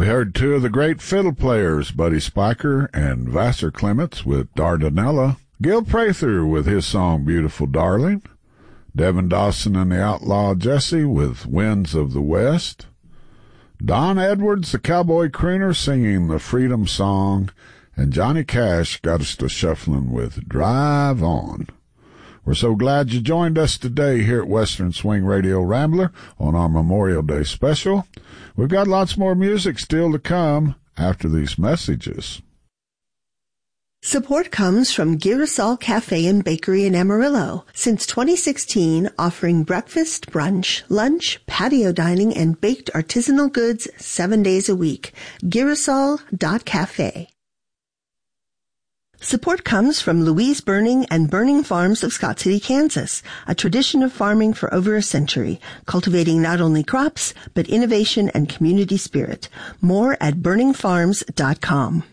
We heard two of the great fiddle players, Buddy Spicher and Vassar Clements with Dardanella, Gil Prather with his song Beautiful Darling, Devin Dawson and the Outlaw Jesse with Winds of the West, Don Edwards, the cowboy crooner, singing the Freedom Song, and Johnny Cash got us to shuffling with Drive On. We're so glad you joined us today here at Western Swing Radio Rambler on our Memorial Day special. We've got lots more music still to come after these messages. Support comes from Girasol Cafe and Bakery in Amarillo. Since 2016, offering breakfast, brunch, lunch, patio dining, and baked artisanal goods 7 days a week. Girasol.cafe. Support comes from Louise Burning and Burning Farms of Scott City, Kansas, a tradition of farming for over a century, cultivating not only crops, but innovation and community spirit. More at burningfarms.com.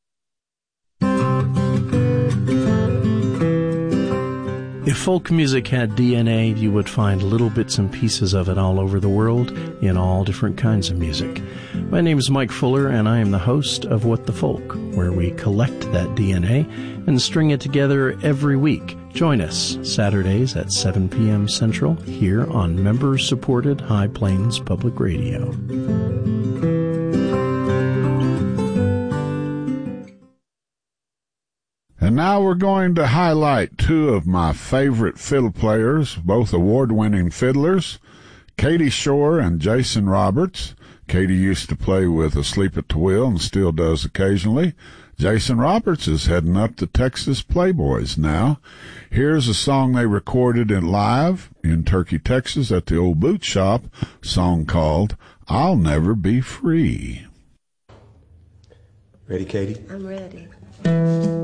If folk music had DNA, you would find little bits and pieces of it all over the world in all different kinds of music. My name is Mike Fuller, and I am the host of What the Folk, where we collect that DNA and string it together every week. Join us Saturdays at 7 p.m. Central here on member-supported High Plains Public Radio. And now we're going to highlight two of my favorite fiddle players, both award-winning fiddlers, Katie Shore and Jason Roberts. Katie used to play with Asleep at the Wheel and still does occasionally. Jason Roberts is heading up the Texas Playboys now. Here's a song they recorded live in Turkey, Texas at the Old Boot Shop, a song called I'll Never Be Free. Ready, Katie? I'm ready.